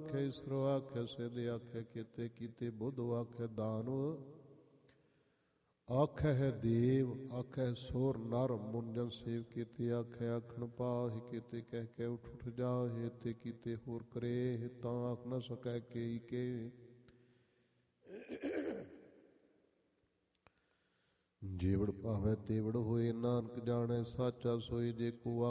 ਆਖੈ ਈਸਰੋ ਆਖੈ ਸਿਧ ਆਖੈ ਕੀਤੇ ਕੀਤੇ ਬੁੱਧ ਆਖੈ ਦਾਨਵ ਆਖੈ ਹੈ ਦੇਵ ਆਖੈ ਸੋਰ ਨਰ ਮੁੰਜਨ ਸੇਵ ਕੀਤੇ ਆਖੈ ਆਖਣ ਪਾਹਿ ਕੀਤੇ ਕਹਿ ਕੇ ਉਠ ਉਠ ਜਾਹੇ ਤੇ ਕੀਤੇ ਹੋਰ ਕਰੇ ਤਾਂ ਆਖ ਨ ਸਕੈ ਕੇਈ ਕੇ ਜੀਵੜ ਭਾਵੈ ਤੇਵੜ ਹੋਏ ਨਾਨਕ ਜਾਣੈ ਸਾਚਾ ਸੋਈ ਜੇ ਕੋ